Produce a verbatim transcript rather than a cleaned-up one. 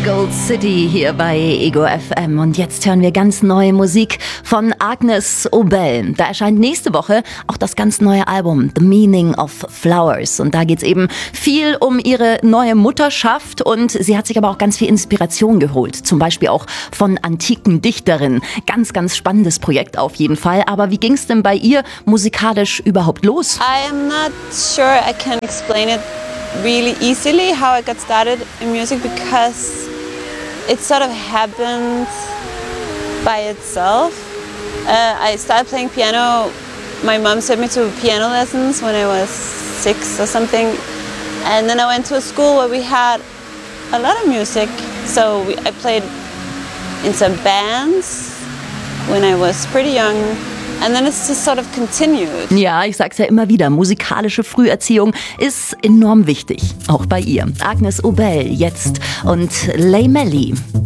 Gold City hier bei Ego F M. Und jetzt hören wir ganz neue Musik von Agnes Obel. Da erscheint nächste Woche auch das ganz neue Album The Meaning of Flowers. Und da geht es eben viel um ihre neue Mutterschaft. Und sie hat sich aber auch ganz viel Inspiration geholt. Zum Beispiel auch von antiken Dichterinnen. Ganz, ganz spannendes Projekt auf jeden Fall. Aber wie ging es denn bei ihr musikalisch überhaupt los? I am not sure I can explain it really easily how I got started in music, because it sort of happened by itself. Uh, I started playing piano. My mom sent me to piano lessons when I was six or something, and then I went to a school where we had a lot of music. So we, I played in some bands when I was pretty young. And then it's just sort of continued. Ja, ich sag's ja immer wieder, musikalische Früherziehung ist enorm wichtig, auch bei ihr. Agnes Obel jetzt und Lay Melly.